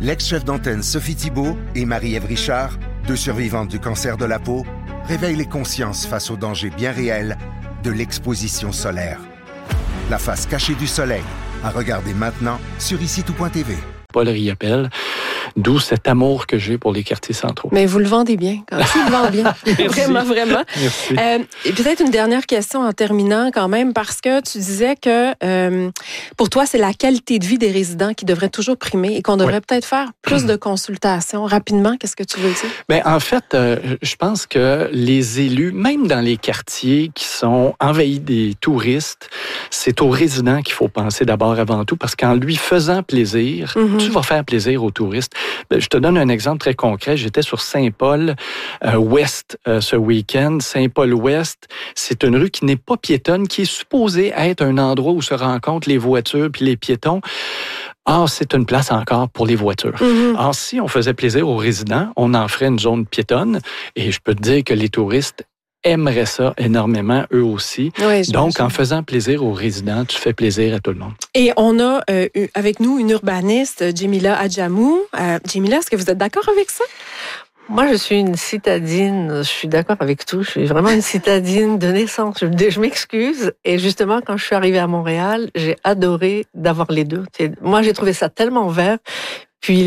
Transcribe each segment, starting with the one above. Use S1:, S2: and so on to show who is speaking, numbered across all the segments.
S1: L'ex-chef d'antenne Sophie Thibault et Marie-Ève Richard, 2 survivantes du cancer de la peau, réveillent les consciences face aux dangers bien réels de l'exposition solaire. La face cachée du soleil, à regarder maintenant sur ICITOUP.tv.
S2: Paul Riopelle, d'où cet amour que j'ai pour les quartiers centraux.
S3: Mais vous le vendez bien. Tu le vends bien. Vraiment, vraiment.
S2: Merci.
S3: Et peut-être une dernière question en terminant quand même, parce que tu disais que pour toi, c'est la qualité de vie des résidents qui devrait toujours primer et qu'on devrait peut-être faire plus de consultations. Rapidement, qu'est-ce que tu veux dire?
S2: Bien, en fait, je pense que les élus, même dans les quartiers qui sont envahis des touristes, c'est aux résidents qu'il faut penser d'abord avant tout, parce qu'en lui faisant plaisir, tu vas faire plaisir aux touristes. Je te donne un exemple très concret. J'étais sur Saint-Paul-Ouest ce week-end. Saint-Paul-Ouest, c'est une rue qui n'est pas piétonne, qui est supposée être un endroit où se rencontrent les voitures puis les piétons. Or, c'est une place encore pour les voitures. Or, si on faisait plaisir aux résidents, on en ferait une zone piétonne. Et je peux te dire que les touristes aimeraient ça énormément, eux aussi.
S3: Oui,
S2: donc, en faisant plaisir aux résidents, tu fais plaisir à tout le monde.
S3: Et on a avec nous une urbaniste, Djemila Adjamou. Djemila, est-ce que vous êtes d'accord avec ça?
S4: Moi, je suis une citadine. Je suis d'accord avec tout. Je suis vraiment une citadine de naissance. Je m'excuse. Et justement, quand je suis arrivée à Montréal, j'ai adoré d'avoir les deux. Moi, j'ai trouvé ça tellement vert. Puis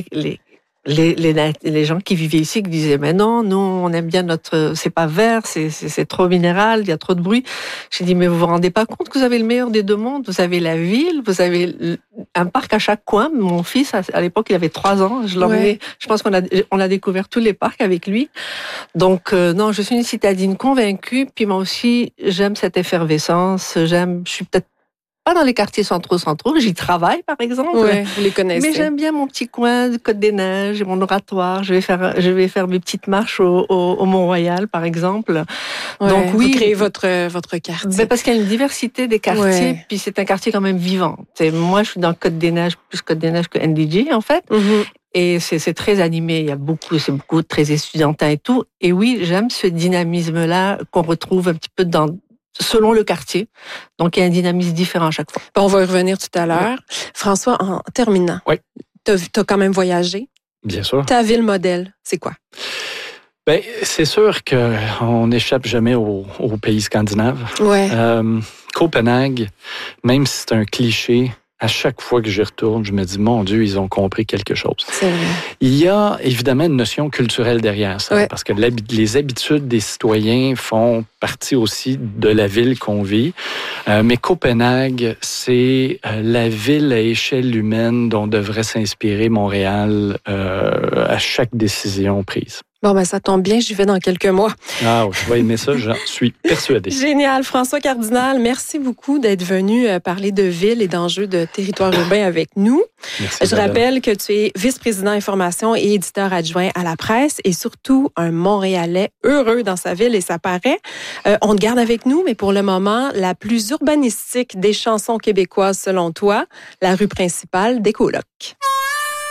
S4: les gens qui vivaient ici qui disaient mais non, nous on aime bien notre, c'est pas vert, c'est trop minéral, il y a trop de bruit. J'ai dit mais vous vous rendez pas compte que vous avez le meilleur des deux mondes, vous avez la ville, vous avez un parc à chaque coin. Mon fils à l'époque il avait 3 ans, je l'emmenais, je pense qu'on a découvert tous les parcs avec lui. Donc non, je suis une citadine convaincue, puis moi aussi j'aime cette effervescence, je suis peut-être pas dans les quartiers centraux, j'y travaille par exemple.
S3: Oui, vous les connaissez.
S4: Mais j'aime bien mon petit coin de Côte-des-Neiges et mon oratoire. Je vais faire mes petites marches au Mont-Royal par exemple.
S3: Ouais,
S4: donc oui,
S3: vous créez votre quartier.
S4: Ben parce qu'il y a une diversité des quartiers, puis c'est un quartier quand même vivant. Moi, je suis dans Côte-des-Neiges, plus Côte-des-Neiges que NDG en fait. Et c'est très animé, c'est beaucoup très étudiantin et tout. Et oui, j'aime ce dynamisme-là qu'on retrouve un petit peu selon le quartier. Donc, il y a un dynamisme différent à chaque fois.
S3: On va y revenir tout à l'heure. François, en terminant, t'as quand même voyagé.
S2: Bien sûr.
S3: Ta ville modèle, c'est quoi?
S2: Bien, c'est sûr qu'on n'échappe jamais aux pays scandinaves.
S3: Ouais.
S2: Copenhague, même si c'est un cliché, à chaque fois que j'y retourne, je me dis, mon Dieu, ils ont compris quelque chose.
S3: C'est vrai.
S2: Il y a évidemment une notion culturelle derrière ça, parce que les habitudes des citoyens font partie aussi de la ville qu'on vit. Mais Copenhague, c'est la ville à échelle humaine dont devrait s'inspirer Montréal à chaque décision prise.
S3: Bon, ben ça tombe bien, j'y vais dans quelques mois.
S2: Ah, je vais aimer ça, j'en suis persuadé.
S3: Génial. François Cardinal, merci beaucoup d'être venu parler de ville et d'enjeux de territoire urbain avec nous.
S2: Merci,
S3: je rappelle que tu es vice-président information et éditeur adjoint à la presse et surtout un Montréalais heureux dans sa ville et ça paraît. On te garde avec nous, mais pour le moment, la plus urbanistique des chansons québécoises selon toi, la rue principale des colocs.